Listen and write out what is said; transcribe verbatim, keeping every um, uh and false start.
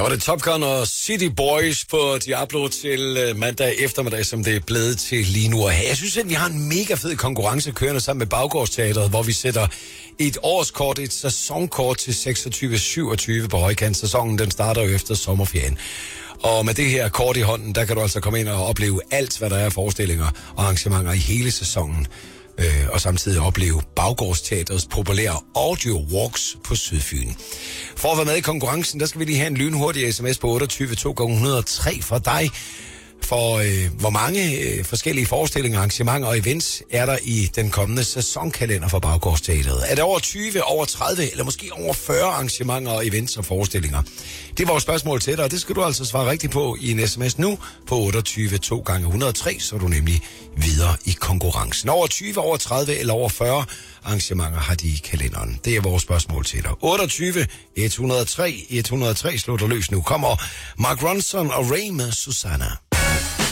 var det Top Gun og City Boys på Diablo til mandag eftermiddag, som det er blevet til lige nu. Og jeg synes, at vi har en mega fed konkurrence kørende sammen med Baggårdsteatret, hvor vi sætter et årskort, et sæsonkort til seksogtyve syvogtyve på højkant. Sæsonen den starter jo efter sommerferien. Og med det her kort i hånden, der kan du altså komme ind og opleve alt, hvad der er af forestillinger og arrangementer i hele sæsonen. Øh, og samtidig opleve Baggårdsteatrets populære audio walks på Sydfyn. For at være med i konkurrencen, der skal vi lige have en lynhurtig sms på otteogtyve to gange et hundrede og tre fra dig. For øh, hvor mange øh, forskellige forestillinger, arrangementer og events er der i den kommende sæsonkalender for Baggårdsteatret? Er det over tyve, over tredive eller måske over fyrre arrangementer og events og forestillinger? Det er vores spørgsmål til dig, og det skal du altså svare rigtigt på i en sms nu på otteogtyve to gange et hundrede og tre, så er du nemlig videre i konkurrencen. Over tyve, over tredive eller over fyrre arrangementer har de i kalenderen. Det er vores spørgsmål til dig. otteogtyve et hundrede og tre et hundrede og tre, slå dig løs nu. Kommer Mark Ronson og Ray med Susanna.